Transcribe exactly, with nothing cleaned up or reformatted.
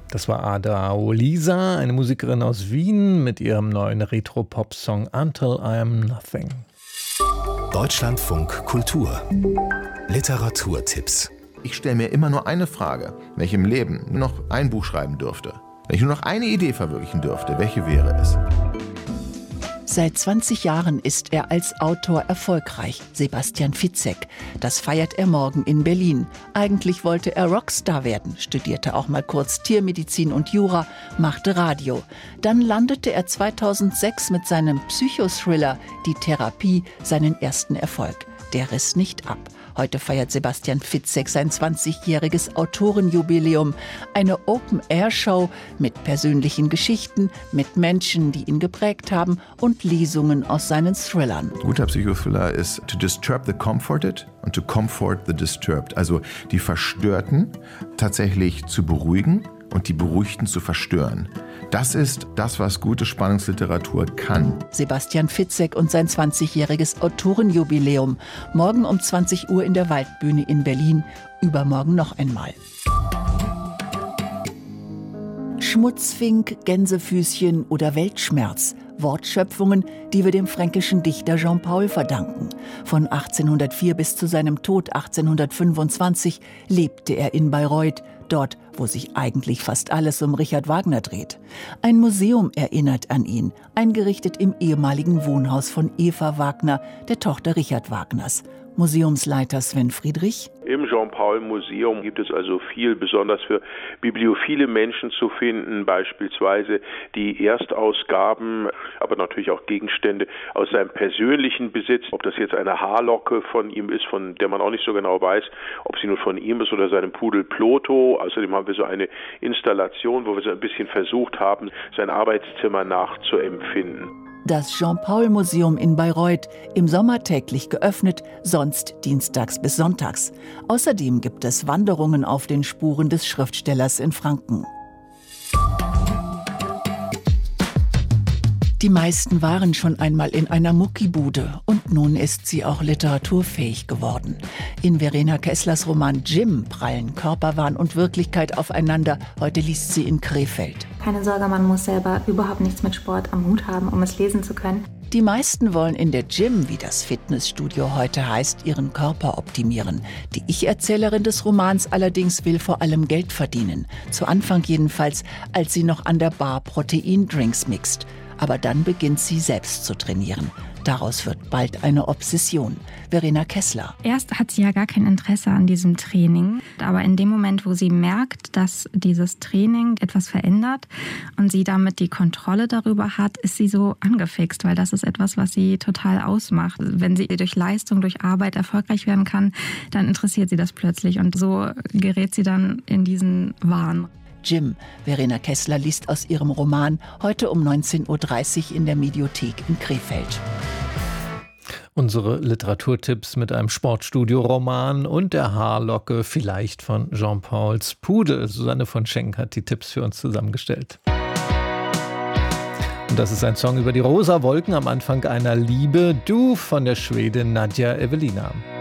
Das war Ada Olisa, eine Musikerin aus Wien mit ihrem neuen Retro-Pop-Song Until I Am Nothing. Deutschlandfunk Kultur. Literaturtipps. Ich stelle mir immer nur eine Frage, wenn ich im Leben nur noch ein Buch schreiben dürfte. Wenn ich nur noch eine Idee verwirklichen dürfte, welche wäre es? Seit zwanzig Jahren ist er als Autor erfolgreich, Sebastian Fitzek. Das feiert er morgen in Berlin. Eigentlich wollte er Rockstar werden, studierte auch mal kurz Tiermedizin und Jura, machte Radio. Dann landete er zweitausendsechs mit seinem Psychothriller Die Therapie seinen ersten Erfolg. Der riss nicht ab. Heute feiert Sebastian Fitzek sein zwanzigjähriges Autorenjubiläum. Eine Open-Air-Show mit persönlichen Geschichten, mit Menschen, die ihn geprägt haben und Lesungen aus seinen Thrillern. Guter Psychothriller ist to disturb the comforted und to comfort the disturbed. Also die Verstörten tatsächlich zu beruhigen und die Beruhigten zu verstören. Das ist das, was gute Spannungsliteratur kann. Sebastian Fitzek und sein zwanzigjähriges Autorenjubiläum. Morgen um zwanzig Uhr in der Waldbühne in Berlin. Übermorgen noch einmal. Schmutzfink, Gänsefüßchen oder Weltschmerz. Wortschöpfungen, die wir dem fränkischen Dichter Jean Paul verdanken. Von achtzehnhundertvier bis zu seinem Tod achtzehnhundertfünfundzwanzig lebte er in Bayreuth, dort, wo sich eigentlich fast alles um Richard Wagner dreht. Ein Museum erinnert an ihn, eingerichtet im ehemaligen Wohnhaus von Eva Wagner, der Tochter Richard Wagners. Museumsleiter Sven Friedrich. Im Jean-Paul-Museum gibt es also viel, besonders für bibliophile Menschen zu finden, beispielsweise die Erstausgaben, aber natürlich auch Gegenstände aus seinem persönlichen Besitz. Ob das jetzt eine Haarlocke von ihm ist, von der man auch nicht so genau weiß, ob sie nun von ihm ist oder seinem Pudel Plotho. Außerdem haben wir so eine Installation, wo wir so ein bisschen versucht haben, sein Arbeitszimmer nachzuempfinden. Das Jean-Paul-Museum in Bayreuth, im Sommer täglich geöffnet, sonst dienstags bis sonntags. Außerdem gibt es Wanderungen auf den Spuren des Schriftstellers in Franken. Die meisten waren schon einmal in einer Muckibude und nun ist sie auch literaturfähig geworden. In Verena Kesslers Roman Jim prallen Körperwahn und Wirklichkeit aufeinander. Heute liest sie in Krefeld. Keine Sorge, man muss selber überhaupt nichts mit Sport am Hut haben, um es lesen zu können. Die meisten wollen in der Gym, wie das Fitnessstudio heute heißt, ihren Körper optimieren. Die Ich-Erzählerin des Romans allerdings will vor allem Geld verdienen. Zu Anfang jedenfalls, als sie noch an der Bar Proteindrinks mixt. Aber dann beginnt sie selbst zu trainieren. Daraus wird bald eine Obsession. Verena Kessler. Erst hat sie ja gar kein Interesse an diesem Training. Aber in dem Moment, wo sie merkt, dass dieses Training etwas verändert und sie damit die Kontrolle darüber hat, ist sie so angefixt, weil das ist etwas, was sie total ausmacht. Wenn sie durch Leistung, durch Arbeit erfolgreich werden kann, dann interessiert sie das plötzlich und so gerät sie dann in diesen Wahn. Jim. Verena Kessler liest aus ihrem Roman heute um neunzehn Uhr dreißig in der Mediothek in Krefeld. Unsere Literaturtipps mit einem Sportstudio-Roman und der Haarlocke vielleicht von Jean-Pauls Pudel. Susanne von Schenk hat die Tipps für uns zusammengestellt. Und das ist ein Song über die rosa Wolken am Anfang einer Liebe. Du von der Schwedin Nadja Evelina.